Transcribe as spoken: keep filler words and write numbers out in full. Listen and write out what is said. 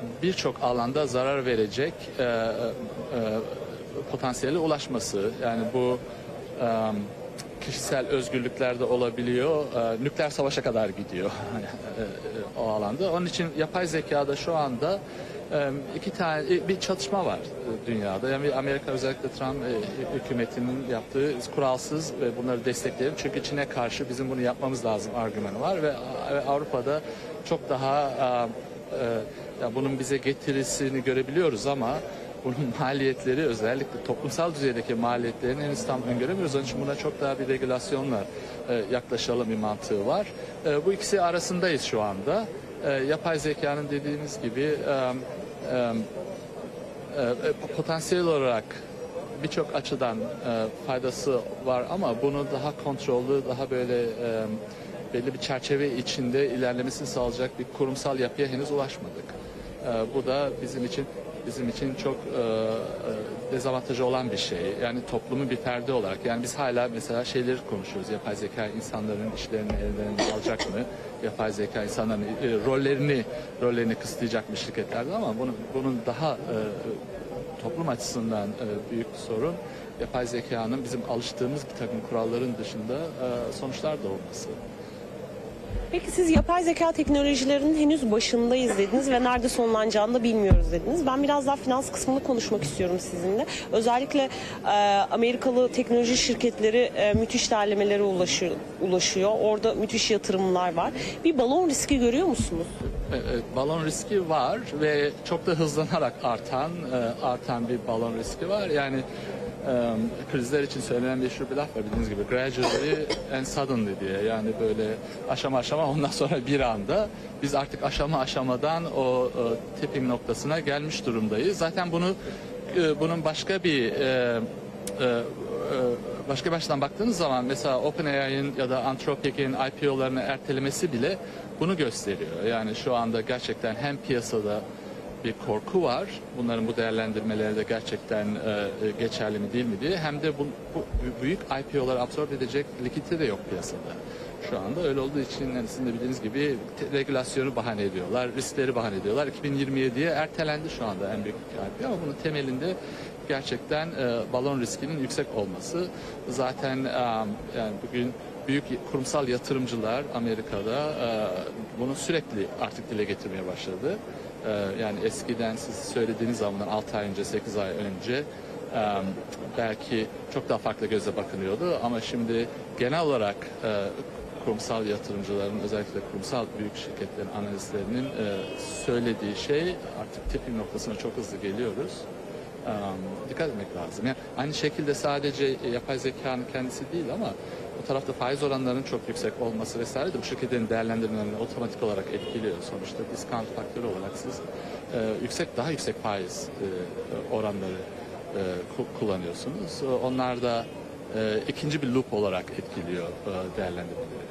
birçok alanda zarar verecek e, e, potansiyele ulaşması. Yani bu e, kişisel özgürlüklerde olabiliyor, e, nükleer savaşa kadar gidiyor e, e, o alanda. Onun için yapay zekada şu anda e, iki tane bir çatışma var dünyada. Yani Amerika, özellikle Trump e, hükümetinin yaptığı kuralsız ve bunları destekleyelim çünkü Çin'e karşı bizim bunu yapmamız lazım argümanı var ve Avrupa'da çok daha e, e, ya bunun bize getirisini görebiliyoruz ama bunun maliyetleri, özellikle toplumsal düzeydeki maliyetlerini henüz tam öngöremiyoruz. Onun için buna çok daha bir regülasyonla e, yaklaşalım bir mantığı var. E, bu ikisi arasındayız şu anda. E, yapay zekanın dediğimiz gibi e, e, e, potansiyel olarak birçok açıdan e, faydası var ama bunu daha kontrollü, daha böyle e, belli bir çerçeve içinde ilerlemesini sağlayacak bir kurumsal yapıya henüz ulaşmadık. E, bu da bizim için bizim için çok e, e, dezavantajı olan bir şey. Yani toplumun bir ferdi olarak. Yani biz hala mesela şeyleri konuşuyoruz. Yapay zeka insanların işlerini ellerine alacak mı? Yapay zeka insanların e, rollerini rollerini kısıtlayacak mı şirketlerde, ama bunun, bunun daha e, toplum açısından e, büyük bir sorun. Yapay zekanın bizim alıştığımız bir takım kuralların dışında e, sonuçlar da olması. Peki siz yapay zeka teknolojilerinin henüz başındayız dediniz ve nerede sonlanacağını da bilmiyoruz dediniz. Ben biraz daha finans kısmını konuşmak istiyorum sizinle. Özellikle e, Amerikalı teknoloji şirketleri e, müthiş değerlemelere ulaşıyor, ulaşıyor. Orada müthiş yatırımlar var. Bir balon riski görüyor musunuz? Evet, balon riski var ve çok da hızlanarak artan e, artan bir balon riski var. Yani e, krizler için söylenen bir meşhur bir laf var, bildiğiniz gibi gradually and suddenly diye. Yani böyle aşama aşama, ondan sonra bir anda biz artık aşama aşamadan o e, tipping noktasına gelmiş durumdayız. Zaten bunu e, bunun başka bir e, e, başka bir açıdan baktığınız zaman mesela OpenAI'nin ya da Anthropic'in I P O'larını ertelemesi bile bunu gösteriyor. Yani şu anda gerçekten hem piyasada bir korku var, bunların bu değerlendirmeleri de gerçekten e, geçerli mi değil mi diye, hem de bu, bu büyük I P O'ları absorbe edecek likidite de yok piyasada. Şu anda öyle olduğu için yani sizin de bildiğiniz gibi regülasyonu bahane ediyorlar, riskleri bahane ediyorlar. iki bin yirmi yediye ertelendi şu anda en büyük I P O, ama bunun temelinde gerçekten e, balon riskinin yüksek olması. Zaten e, yani bugün büyük kurumsal yatırımcılar Amerika'da e, bunu sürekli artık dile getirmeye başladı. E, yani eskiden siz söylediğiniz zaman altı ay önce, sekiz ay önce e, belki çok daha farklı gözle bakılıyordu, ama şimdi genel olarak e, kurumsal yatırımcıların, özellikle kurumsal büyük şirketlerin analistlerinin e, söylediği şey, artık tipping noktasına çok hızlı geliyoruz. Um, dikkat etmek lazım. Yani aynı şekilde sadece yapay zekanın kendisi değil, ama o tarafta faiz oranlarının çok yüksek olması vesaire de bu şirketlerin değerlendirmelerini otomatik olarak etkiliyor. Sonuçta discount faktörü olarak siz e, yüksek, daha yüksek faiz e, oranları e, kullanıyorsunuz. Onlar da e, ikinci bir loop olarak etkiliyor e, değerlendirmeleri.